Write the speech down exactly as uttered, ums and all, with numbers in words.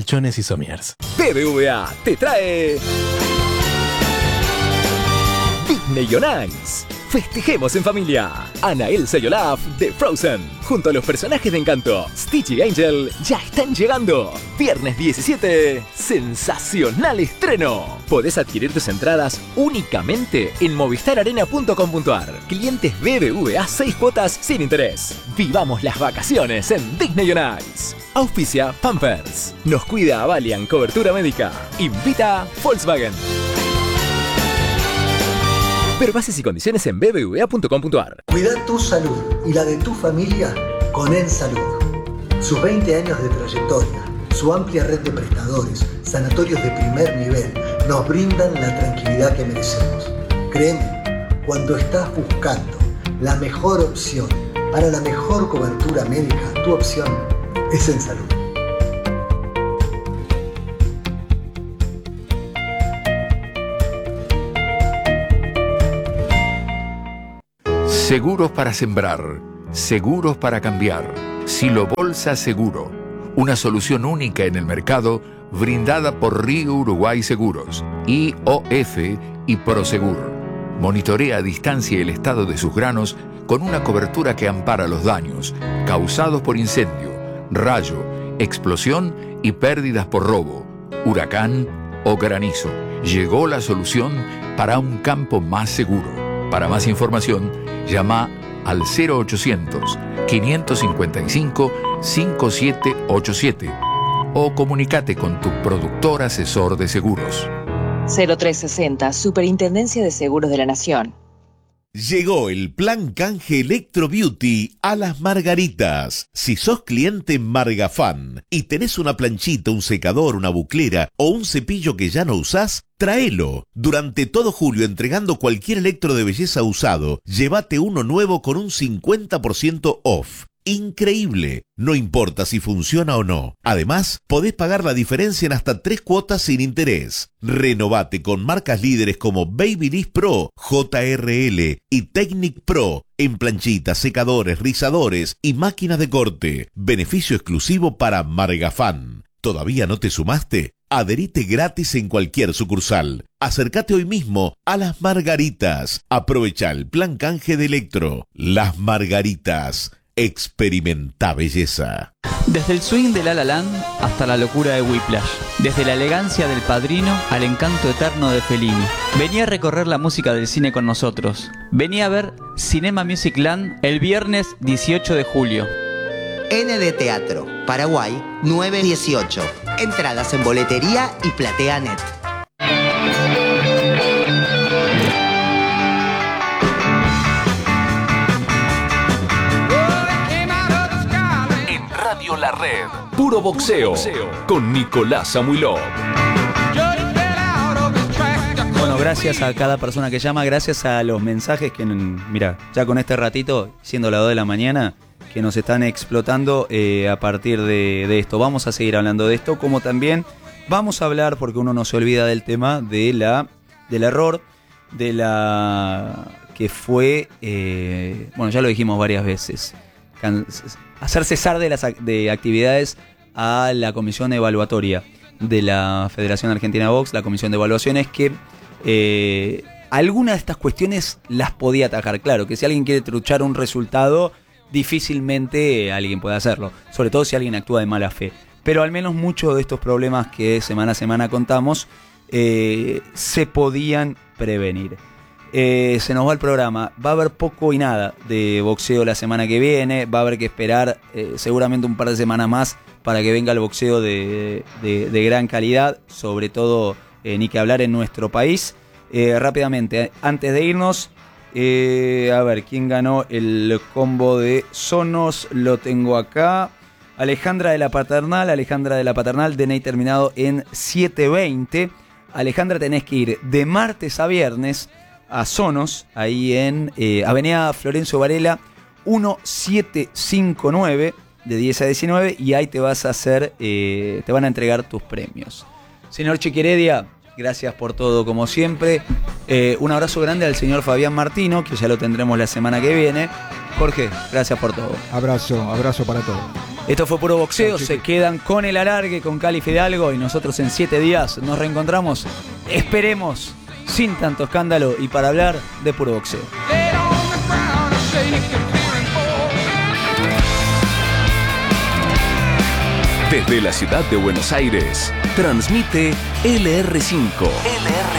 Colchones y Somiers. B B V A te trae Disney on Ice. Festejemos en familia. Anna, Elsa y Olaf de Frozen, junto a los personajes de Encanto, Stitch y Angel, ya están llegando. Viernes diecisiete, sensacional estreno. Podés adquirir tus entradas únicamente en movistar arena punto com punto ar. Clientes B B V A, seis cuotas sin interés. Vivamos las vacaciones en Disney on Ice. Auspicia Pampers. Nos cuida Avalian Cobertura Médica. Invita Volkswagen. Ver bases y condiciones en b b v a punto com punto ar. Cuida tu salud y la de tu familia con Ensalud. Sus veinte años de trayectoria, su amplia red de prestadores, sanatorios de primer nivel, nos brindan la tranquilidad que merecemos. Créeme, cuando estás buscando la mejor opción para la mejor cobertura médica, tu opción es Ensalud. Seguros para sembrar, seguros para cambiar. Silo Bolsa Seguro, una solución única en el mercado brindada por Río Uruguay Seguros, I O F y Prosegur. Monitorea a distancia el estado de sus granos con una cobertura que ampara los daños causados por incendio, rayo, explosión y pérdidas por robo, huracán o granizo. Llegó la solución para un campo más seguro. Para más información, llama al cero ochocientos, quinientos cincuenta y cinco, cincuenta y siete ochenta y siete o comunícate con tu productor asesor de seguros. cero tres sesenta, Superintendencia de Seguros de la Nación. Llegó el plan canje Electro Beauty a Las Margaritas. Si sos cliente Margafan y tenés una planchita, un secador, una buclera o un cepillo que ya no usás, tráelo. Durante todo julio, entregando cualquier electro de belleza usado, llévate uno nuevo con un cincuenta por ciento off. Increíble, no importa si funciona o no. Además, podés pagar la diferencia en hasta tres cuotas sin interés. Renovate con marcas líderes como Babyliss Pro, J R L y Technic Pro en planchitas, secadores, rizadores y máquinas de corte. Beneficio exclusivo para Margafan. ¿Todavía no te sumaste? Adherite gratis en cualquier sucursal. Acércate hoy mismo a Las Margaritas. Aprovecha el plan canje de Electro. Las Margaritas. Experimenta belleza. Desde el swing de La La Land hasta la locura de Whiplash. Desde la elegancia del Padrino al encanto eterno de Fellini. Vení a recorrer la música del cine con nosotros. Vení a ver Cinema Music Land el viernes dieciocho de julio. N D Teatro, Paraguay nueve dieciocho. Entradas en boletería y PlateaNet. La Red, puro boxeo, con Nicolás Samuilov. Bueno, gracias a cada persona que llama, gracias a los mensajes que, mira, ya con este ratito, siendo las dos de la mañana, que nos están explotando eh, a partir de, de esto. Vamos a seguir hablando de esto, como también vamos a hablar, porque uno no se olvida del tema, de la del error, de la que fue, eh, bueno, ya lo dijimos varias veces, can, hacer cesar de las de actividades a la comisión evaluatoria de la Federación Argentina de Box, la comisión de evaluaciones, que eh, algunas de estas cuestiones las podía atajar. Claro, que si alguien quiere truchar un resultado, difícilmente alguien puede hacerlo, sobre todo si alguien actúa de mala fe. Pero al menos muchos de estos problemas que semana a semana contamos eh, se podían prevenir. Eh, se nos va el programa, va a haber poco y nada de boxeo la semana que viene, va a haber que esperar eh, seguramente un par de semanas más para que venga el boxeo de, de, de gran calidad, sobre todo eh, ni que hablar en nuestro país. Eh, rápidamente, antes de irnos, eh, a ver, ¿quién ganó el combo de Sonos? Lo tengo acá. Alejandra de la Paternal, Alejandra de la Paternal, D N I terminado en setecientos veinte. Alejandra, tenés que ir de martes a viernes a Sonos, ahí en eh, Avenida Florencio Varela diecisiete cincuenta y nueve, de diez a diecinueve, y ahí te vas a hacer, eh, te van a entregar tus premios. Señor Chiqueredia, gracias por todo como siempre. Eh, un abrazo grande al señor Fabián Martino, que ya lo tendremos la semana que viene. Jorge, gracias por todo. Abrazo, abrazo para todos. Esto fue Puro Boxeo, se quedan con el alargue, con Cali Fidalgo, y nosotros en siete días nos reencontramos, esperemos, sin tanto escándalo y para hablar de Puro Boxeo. Desde la ciudad de Buenos Aires, transmite L R cinco. L R